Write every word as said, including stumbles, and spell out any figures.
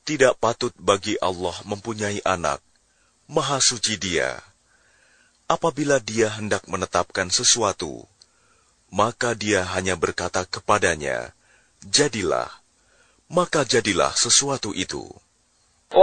Tidak patut bagi Allah mempunyai anak, Maha Suci Dia. Apabila Dia hendak menetapkan sesuatu, maka Dia hanya berkata kepadanya, jadilah, maka jadilah sesuatu itu.